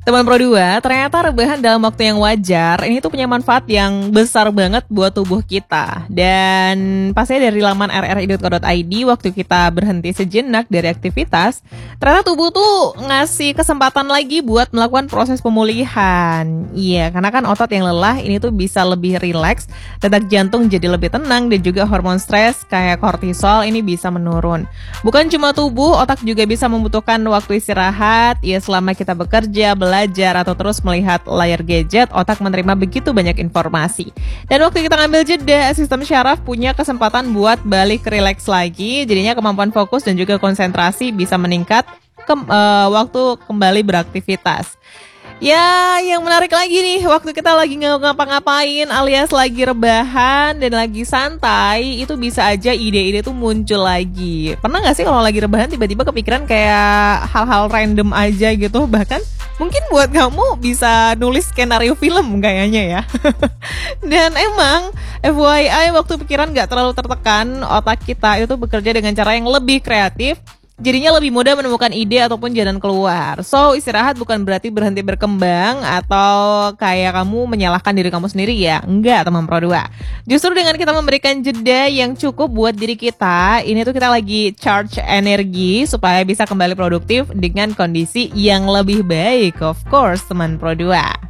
Teman Pro 2, ternyata rebahan dalam waktu yang wajar ini tuh punya manfaat yang besar banget buat tubuh kita. Dan pastinya dari laman rri.co.id, waktu kita berhenti sejenak dari aktivitas, ternyata tubuh tuh ngasih kesempatan lagi buat melakukan proses pemulihan. Iya, karena kan otot yang lelah ini tuh bisa lebih rileks, detak jantung jadi lebih tenang, dan juga hormon stres kayak kortisol ini bisa menurun. Bukan cuma tubuh, otak juga bisa membutuhkan waktu istirahat. Ya, selama kita bekerja, belajar, atau terus melihat layar gadget, otak menerima begitu banyak informasi. Dan waktu kita ngambil jeda, sistem syaraf punya kesempatan buat balik rileks lagi. Jadinya kemampuan fokus dan juga konsentrasi bisa meningkat waktu kembali beraktivitas. Ya, yang menarik lagi nih, waktu kita lagi ngapa-ngapain alias lagi rebahan dan lagi santai, itu bisa aja ide-ide tuh muncul lagi. Pernah gak sih kalau lagi rebahan tiba-tiba kepikiran kayak hal-hal random aja gitu? Bahkan mungkin buat kamu bisa nulis skenario film kayaknya ya. Dan emang FYI, waktu pikiran gak terlalu tertekan, otak kita itu bekerja dengan cara yang lebih kreatif. Jadinya lebih mudah menemukan ide ataupun jalan keluar. So, istirahat bukan berarti berhenti berkembang atau kayak kamu menyalahkan diri kamu sendiri ya. Enggak, teman Pro 2. Justru dengan kita memberikan jeda yang cukup buat diri kita, ini tuh kita lagi charge energi supaya bisa kembali produktif dengan kondisi yang lebih baik. Of course, teman Pro 2.